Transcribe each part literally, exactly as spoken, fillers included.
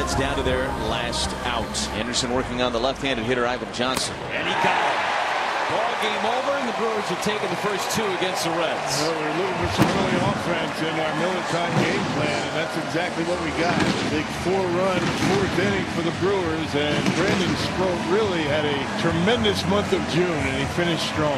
Reds down to their last out. Anderson working on the left-handed hitter Ivan Johnson. And he got him. Ball game over, and the Brewers are taking the first two against the Reds. Well, we're looking for some early offense in our Miller time game plan, and that's exactly what we got. Big four-run fourth inning for the Brewers, and Brandon Sproat really had a tremendous month of June, and he finished strong.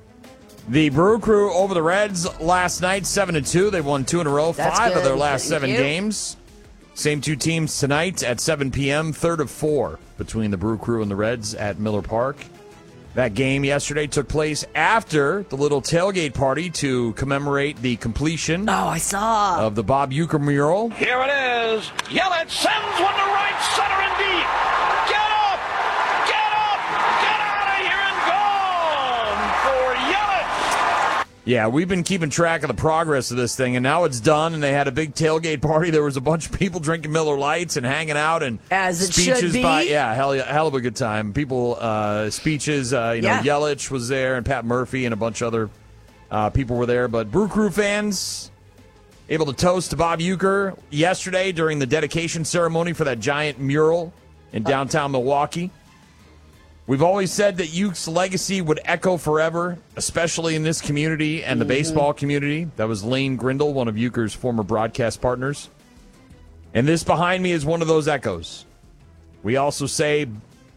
The Brew Crew over the Reds last night, seven to two. They won two in a row, That's five good. of their last Thank seven you. games. Same two teams tonight at seven p.m., third of four between the Brew Crew and the Reds at Miller Park. That game yesterday took place after the little tailgate party to commemorate the completion Oh, I saw. of the Bob Uecker mural. Here it is. Yelich sends one to right center and deep. Get up! Get up! Get out of here and gone for Yelich! Yeah, we've been keeping track of the progress of this thing, and now it's done, and they had a big tailgate party. There was a bunch of people drinking Miller Lights and hanging out, and As it speeches should be. by, yeah, hell, hell of a good time. People, uh, speeches, uh, you know, Yeah. Yelich was there, and Pat Murphy, and a bunch of other uh, people were there. But Brew Crew fans able to toast to Bob Uecker yesterday during the dedication ceremony for that giant mural in downtown Milwaukee. We've always said that Uke's legacy would echo forever, especially in this community and the Mm-hmm. baseball community. That was Lane Grindle, one of Uecker's former broadcast partners. And this behind me is one of those echoes. We also say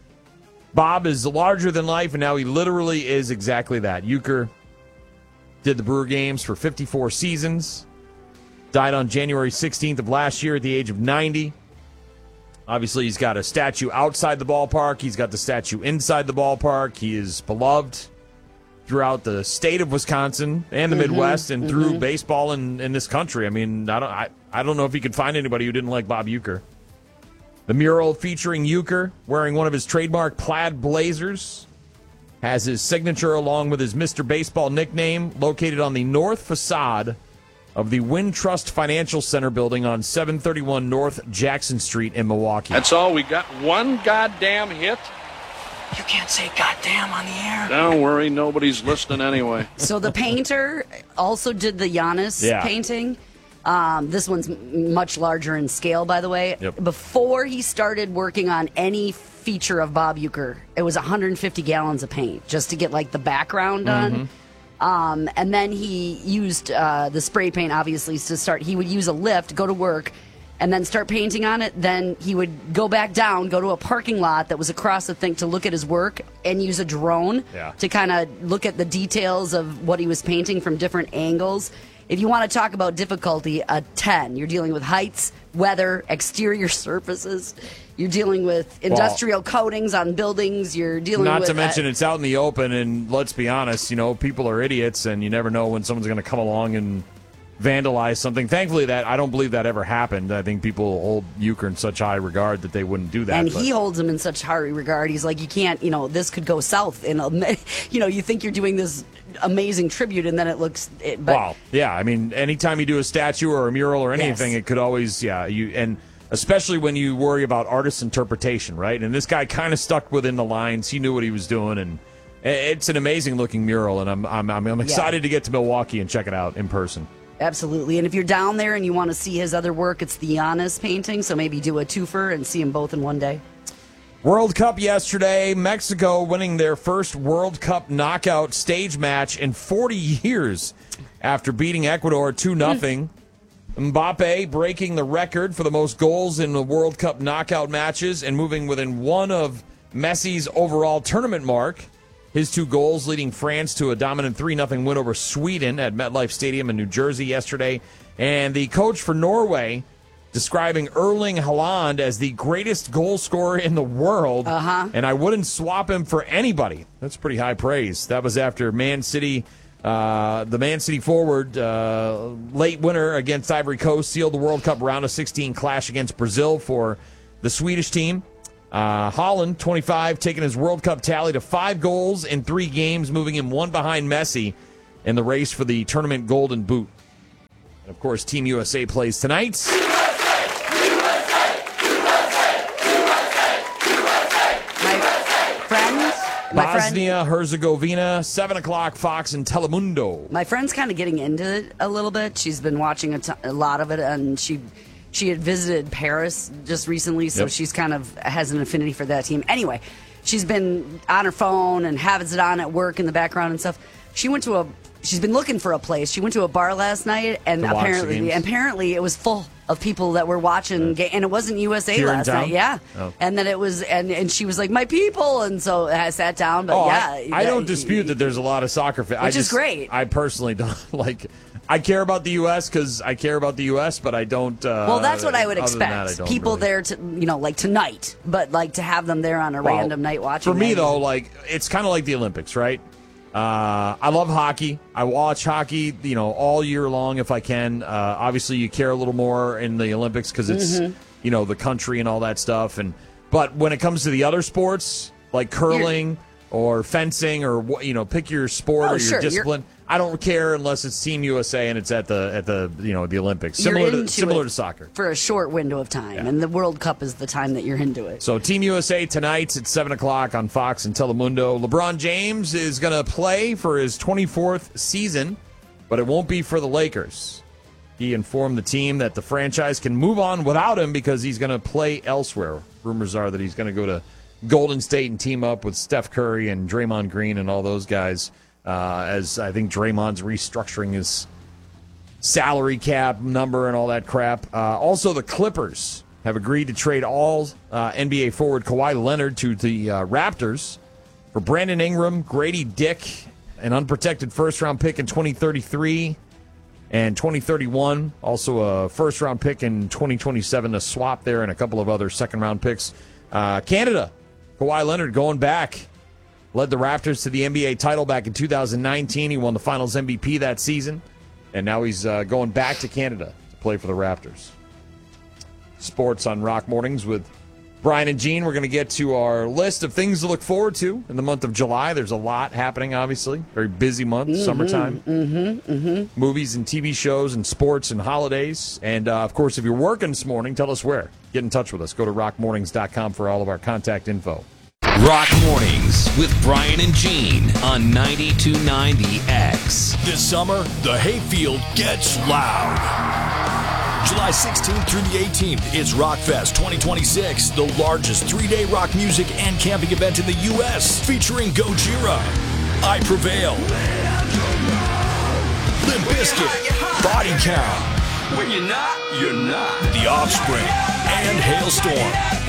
Bob is larger than life, and now he literally is exactly that. Uecker did the Brewer games for fifty-four seasons, died on January sixteenth of last year at the age of ninety. Obviously, he's got a statue outside the ballpark. He's got the statue inside the ballpark. He is beloved throughout the state of Wisconsin and the Mm-hmm, Midwest and through baseball in, in this country. I mean, I don't I, I don't know if you could find anybody who didn't like Bob Uecker. The mural featuring Uecker wearing one of his trademark plaid blazers has his signature along with his Mister Baseball nickname located on the north facade of the Wintrust Financial Center building on seven thirty-one North Jackson Street in Milwaukee. That's all. We got one goddamn hit. You can't say goddamn on the air. Don't worry, nobody's listening anyway. So the painter also did the Giannis Yeah. painting. Um, this one's m- much larger in scale, by the way. Yep. Before he started working on any feature of Bob Uecker, it was one hundred fifty gallons of paint just to get like the background done. Um, and then he used uh, the spray paint, obviously, to start. He would use a lift, go to work, and then start painting on it. Then he would go back down, go to a parking lot that was across the thing to look at his work, and use a drone Yeah. to kind of look at the details of what he was painting from different angles. If you want to talk about difficulty, a ten. You're dealing with heights, weather, exterior surfaces. You're dealing with industrial coatings on buildings. You're dealing Not with to mention uh, it's out in the open, and let's be honest, you know, people are idiots, and you never know when someone's going to come along and vandalize something. Thankfully, that I don't believe that ever happened. I think people hold Uecker in such high regard that they wouldn't do that. and but- he holds him in such high regard. He's like, you can't, you know, this could go south. In a, you know, you think you're doing this amazing tribute, and then it looks. It, but Wow. Yeah. I mean, anytime you do a statue or a mural or anything, Yes. it could always, yeah. You and especially when you worry about artist's interpretation, right? And this guy kind of stuck within the lines. He knew what he was doing, and it's an amazing looking mural. And I'm I'm I'm, I'm excited to get to Milwaukee and check it out in person. Absolutely. And if you're down there and you want to see his other work, it's the Giannis painting. So maybe do a twofer and see them both in one day. World Cup yesterday, Mexico winning their first World Cup knockout stage match in forty years after beating Ecuador two nothing. Mbappe breaking the record for the most goals in the World Cup knockout matches and moving within one of Messi's overall tournament mark. His two goals leading France to a dominant three nothing win over Sweden at MetLife Stadium in New Jersey yesterday. And the coach for Norway describing Erling Haaland as the greatest goal scorer in the world. Uh-huh. And I wouldn't swap him for anybody. That's pretty high praise. That was after Man City, uh, the Man City forward, uh, late winner against Ivory Coast, sealed the World Cup round of sixteen clash against Brazil for the Swedish team. Uh, Haaland, twenty-five, taking his World Cup tally to five goals in three games, moving him one behind Messi in the race for the tournament Golden Boot. And, of course, Team U S A plays tonight. My friends, my friend, Bosnia, Herzegovina, seven o'clock, Fox and Telemundo. my friend's kind of getting into it a little bit. She's been watching a, t- a lot of it, and she She had visited Paris just recently, so Yep. she's kind of has an affinity for that team. Anyway, she's been on her phone and has it on at work in the background and stuff. She went to a. She's been looking for a place. She went to a bar last night, and To watch the apparently, games? apparently, it was full of people that were watching. Ga- and it wasn't U S A Here in last town? night, yeah. Oh. And then it was, and, and she was like, "My people," and so I sat down. But Oh, yeah, I, I that- don't dispute that there's a lot of soccer fans. Which is great. I personally don't like. I care about the U S because I care about the U S, but I don't. Uh, Well, that's what I would other than expect. that, I don't People really. there to, you know, like tonight, but like to have them there on a Well, random night watching. For me, that- though, like it's kind of like the Olympics, right? Uh, I love hockey. I watch hockey, you know, all year long if I can. Uh, obviously, you care a little more in the Olympics because it's, Mm-hmm. you know, the country and all that stuff. And but when it comes to the other sports like curling or fencing or wh- you know, pick your sport Oh, or your sure, you're- discipline. I don't care unless it's Team U S A and it's at the at the you know the Olympics, You're similar to into similar it to soccer. for a short window of time, and the World Cup is the time that you're into it. So Team U S A tonight at seven o'clock on Fox and Telemundo. LeBron James is going to play for his twenty-fourth season, but it won't be for the Lakers. He informed the team that the franchise can move on without him because he's going to play elsewhere. Rumors are that he's going to go to Golden State and team up with Steph Curry and Draymond Green and all those guys, uh, as I think Draymond's restructuring his salary cap number and all that crap. Uh, also, the Clippers have agreed to trade all uh, N B A forward Kawhi Leonard to the uh, Raptors for Brandon Ingram, Grady Dick, an unprotected first-round pick in twenty thirty-three and twenty thirty-one. Also a first-round pick in twenty twenty-seven, a swap there, and a couple of other second-round picks. Uh, Canada, Kawhi Leonard going back. Led the Raptors to the N B A title back in two thousand nineteen. He won the Finals M V P that season. And now he's uh, going back to Canada to play for the Raptors. Sports on Rock Mornings with Brian and Gene. We're going to get to our list of things to look forward to in the month of July. There's a lot happening, obviously. Very busy month, Mm-hmm, summertime. Mm-hmm, mm-hmm. Movies and T V shows and sports and holidays. And, uh, of course, if you're working this morning, tell us where. Get in touch with us. Go to rock mornings dot com for all of our contact info. Rock Mornings with Brian and Gene on ninety-two point nine The X. This summer, the hayfield gets loud. July sixteenth through the eighteenth, it's Rockfest twenty twenty-six, the largest three-day rock music and camping event in the U S, featuring Gojira, I Prevail, Limp Bizkit, Body Count, When you're not, you're not. The Offspring, and Hailstorm.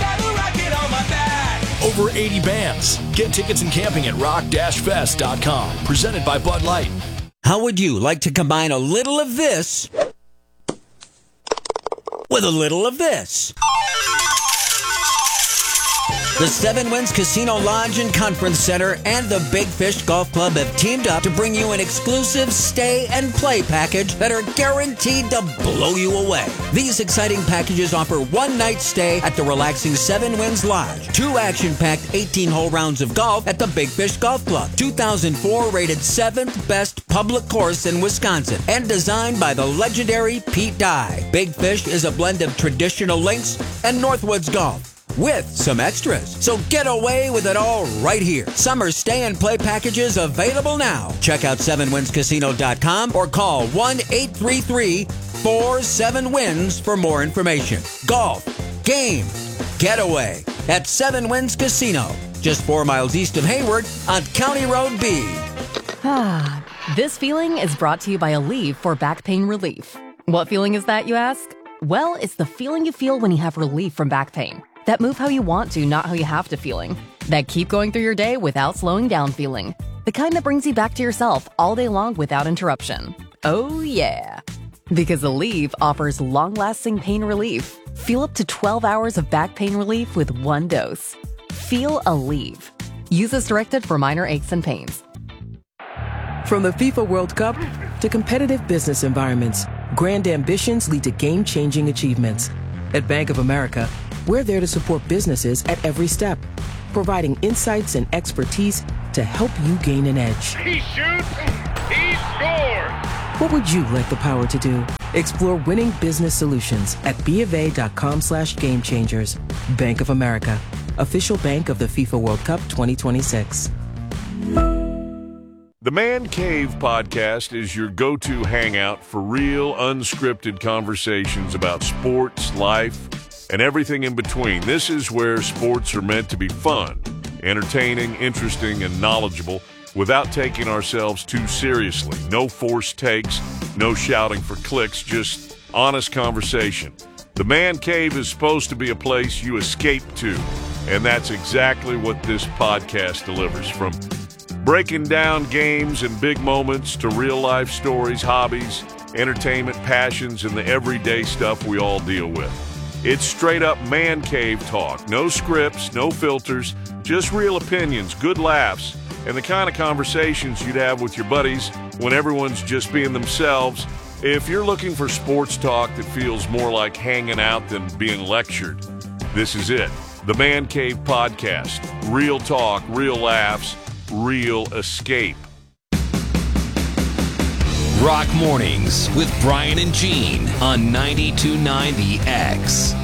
Over eighty bands. Get tickets and camping at rock dash fest dot com. Presented by Bud Light. How would you like to combine a little of this with a little of this? The Seven Winds Casino Lodge and Conference Center and the Big Fish Golf Club have teamed up to bring you an exclusive stay and play package that are guaranteed to blow you away. These exciting packages offer one night stay at the relaxing Seven Winds Lodge, two action-packed eighteen-hole rounds of golf at the Big Fish Golf Club, two thousand four rated seventh best public course in Wisconsin, and designed by the legendary Pete Dye. Big Fish is a blend of traditional links and Northwoods golf, with some extras. So get away with it all right here. Summer stay and play packages available now. Check out seven winds casino dot com or call one eight three three, four seven winds for more information. Golf, game, getaway at Seven Winds Casino, just four miles east of Hayward on County Road B. This feeling is brought to you by Aleve for back pain relief. What feeling is that, you ask? Well, it's the feeling you feel when you have relief from back pain. That move how you want to, not how you have to feeling. That keep going through your day without slowing down feeling. The kind that brings you back to yourself all day long without interruption. Oh yeah. Because Aleve offers long-lasting pain relief. Feel up to twelve hours of back pain relief with one dose. Feel Aleve. Use as directed for minor aches and pains. From the FIFA World Cup to competitive business environments, grand ambitions lead to game-changing achievements. At Bank of America, we're there to support businesses at every step, providing insights and expertise to help you gain an edge. He shoots, he scores. What would you like the power to do? Explore winning business solutions at BofA.com slash game changers. Bank of America, official bank of the FIFA World Cup twenty twenty-six. The Man Cave Podcast is your go-to hangout for real, unscripted conversations about sports, life, and everything in between. This is where sports are meant to be fun, entertaining, interesting, and knowledgeable without taking ourselves too seriously. No forced takes, no shouting for clicks, just honest conversation. The Man Cave is supposed to be a place you escape to, and that's exactly what this podcast delivers. From breaking down games and big moments to real-life stories, hobbies, entertainment, passions, and the everyday stuff we all deal with. It's straight-up Man Cave talk. No scripts, no filters, just real opinions, good laughs, and the kind of conversations you'd have with your buddies when everyone's just being themselves. If you're looking for sports talk that feels more like hanging out than being lectured, this is it. The Man Cave Podcast. Real talk, real laughs, real escape. Rock Mornings with Brian and Gene on ninety-two point nine The X.